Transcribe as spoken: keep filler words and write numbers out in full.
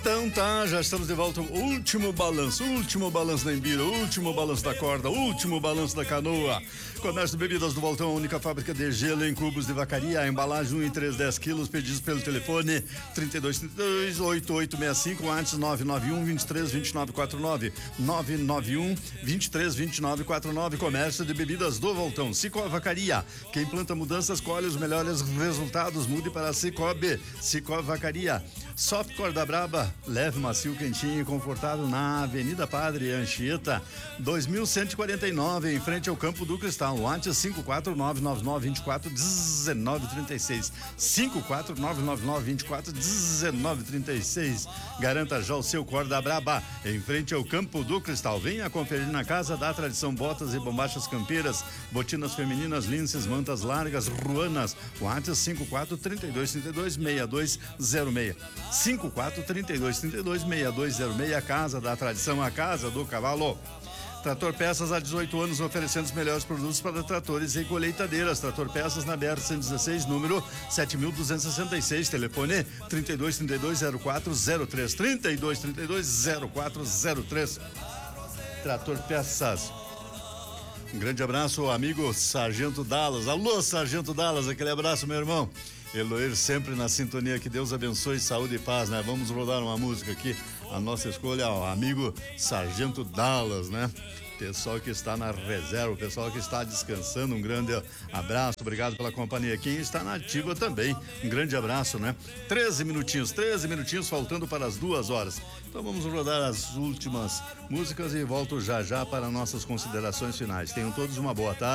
Então tá, já estamos de volta. Último balanço, último balanço da Embira, último balanço da corda, último balanço da canoa. Comércio de bebidas do Voltão, a única fábrica de gelo em cubos de vacaria. A embalagem um em três, dez quilos, pedidos pelo telefone trinta e dois, trinta e dois, oitenta e oito sessenta e cinco, antes nove nove um, vinte e três, vinte e nove, quarenta e nove, nove nove um, vinte e três, vinte e nove, quarenta e nove. Comércio de bebidas do Voltão. Cicobi Vacaria, quem planta mudanças colhe os melhores resultados. Mude para Cicobi. Cicobi Vacaria. Soft Corda Braba, leve, macio, quentinho e confortável na Avenida Padre Anchieta, dois mil cento e quarenta e nove, em frente ao Campo do Cristal. WhatsApp cinco quatro nove nove nove, vinte e quatro, dezenove, trinta e seis. cinco quatro nove nove nove, vinte e quatro, dezenove, trinta e seis. Garanta já o seu Corda Braba, em frente ao Campo do Cristal. Venha conferir na Casa da Tradição botas e bombachas campeiras, botinas femininas, linces, mantas largas, ruanas. WhatsApp cinco quatro trinta e dois, trinta e dois, sessenta e dois zero seis. cinco quatro trinta e dois, trinta e dois, sessenta e dois zero seis. A Casa da Tradição, a Casa do Cavalo. Trator Peças, há dezoito anos, oferecendo os melhores produtos para tratores e colheitadeiras. Trator Peças na B R cento e dezesseis, número sete mil duzentos e sessenta e seis, telefone trinta e dois, trinta e dois, zero quatro zero três, trinta e dois, trinta e dois, zero quatro zero três. Trator Peças. Um grande abraço, amigo Sargento Dallas. Alô, Sargento Dallas, aquele abraço, meu irmão. Eloir sempre na sintonia, que Deus abençoe, saúde e paz, né? Vamos rodar uma música aqui, a nossa escolha, ó, amigo Sargento Dallas, né? Pessoal que está na reserva, o pessoal que está descansando, um grande abraço, obrigado pela companhia. Quem está na ativa também, um grande abraço, né? treze minutinhos, treze minutinhos faltando para as duas horas. Então vamos rodar as últimas músicas e volto já já para nossas considerações finais. Tenham todos uma boa tarde.